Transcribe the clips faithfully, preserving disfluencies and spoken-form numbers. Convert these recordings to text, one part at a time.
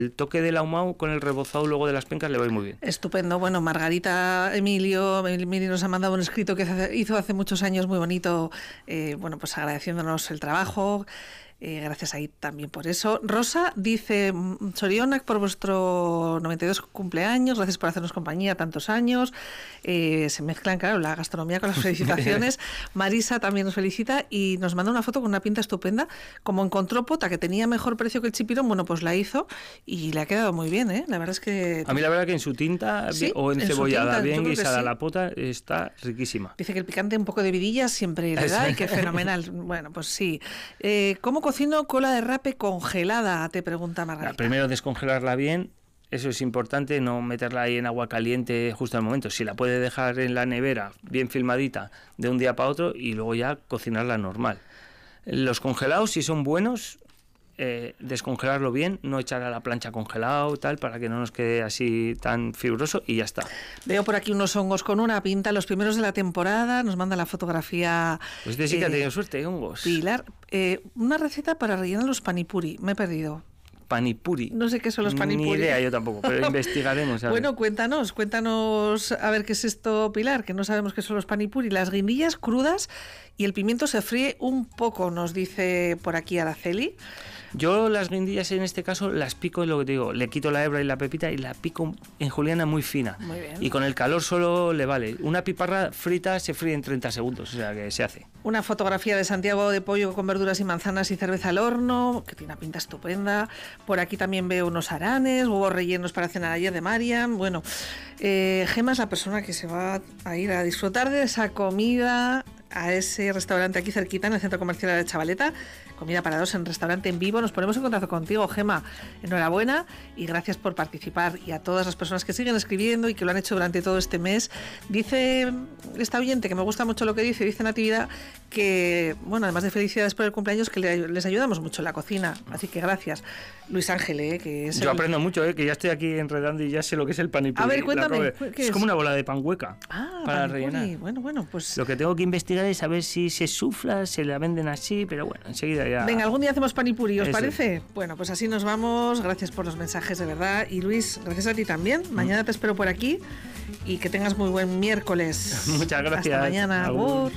el toque del ahumado con el rebozado luego de las pencas le va a ir muy bien. Estupendo. Bueno, Margarita Emilio, Emilio nos ha mandado un escrito que hizo hace muchos años muy bonito, eh, bueno, pues agradeciéndonos el trabajo. Eh, gracias ahí también por eso. Rosa dice, Sorionak por vuestro noventa y dos cumpleaños, gracias por hacernos compañía tantos años. Eh, se mezclan, claro, la gastronomía con las felicitaciones. Marisa también nos felicita y nos manda una foto con una pinta estupenda. Como encontró pota que tenía mejor precio que el chipirón, bueno, pues la hizo y le ha quedado muy bien, ¿eh? La verdad es que... A mí la verdad que en su tinta, ¿sí? O en, en cebollada, tinta, bien guisada, sí. La pota está riquísima. Dice que el picante un poco de vidillas siempre le da y que fenomenal. Bueno, pues sí. Eh, ¿Cómo cocino cola de rape congelada? Te pregunta Margarita. Primero descongelarla bien, eso es importante, no meterla ahí en agua caliente justo al momento. Si la puede dejar en la nevera bien filmadita de un día para otro y luego ya cocinarla normal. Los congelados, si son buenos, eh, descongelarlo bien, no echar a la plancha congelado tal, para que no nos quede así tan fibroso y ya está. Veo por aquí unos hongos con una pinta, los primeros de la temporada, nos manda la fotografía. Pues este sí que eh, ha tenido suerte, hongos. Pilar, eh, una receta para rellenar los panipuri, me he perdido. Panipuri. No sé qué son los panipuri. Ni idea yo tampoco, pero investigaremos. Bueno, cuéntanos, cuéntanos a ver qué es esto, Pilar, que no sabemos qué son los panipuri. Las guindillas crudas y el pimiento se fríe un poco, nos dice por aquí Araceli. Yo las guindillas en este caso las pico, lo que te digo, le quito la hebra y la pepita y la pico en juliana muy fina. Muy bien. Y con el calor solo le vale. Una piparra frita se fríe en treinta segundos, o sea que se hace. Una fotografía de Santiago de pollo con verduras y manzanas y cerveza al horno, que tiene una pinta estupenda. Por aquí también veo unos aranes, huevos rellenos para cenar ayer de Mariam. Bueno, eh, Gema es la persona que se va a ir a disfrutar de esa comida a ese restaurante aquí cerquita en el Centro Comercial de Chavaleta. Comida para dos en restaurante en vivo. Nos ponemos en contacto contigo, Gema. Enhorabuena y gracias por participar. Y a todas las personas que siguen escribiendo y que lo han hecho durante todo este mes. Dice esta oyente, que me gusta mucho lo que dice, dice Natividad, que, bueno, además de felicidades por el cumpleaños, que le, les ayudamos mucho en la cocina. Así que gracias. Luis Ángel, ¿eh? Que es Yo el... aprendo mucho, ¿eh? Que ya estoy aquí enredando y ya sé lo que es el panipuri. A ver, cuéntame. Es, es como una bola de pan hueca. Ah, para panipuri. rellenar. Bueno, bueno, pues... Lo que tengo que investigar es saber si se sufla, se la venden así, pero bueno, enseguida ya... Venga, algún día hacemos panipuri, ¿os Eso. parece? Bueno, pues así nos vamos. Gracias por los mensajes, de verdad. Y Luis, gracias a ti también. Mañana te espero por aquí y que tengas muy buen miércoles. Muchas gracias. Hasta mañana. Agur.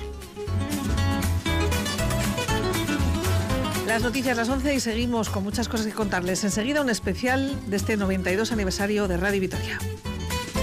Las noticias las once y seguimos con muchas cosas que contarles. Enseguida un especial de este noventa y dos aniversario de Radio Vitoria.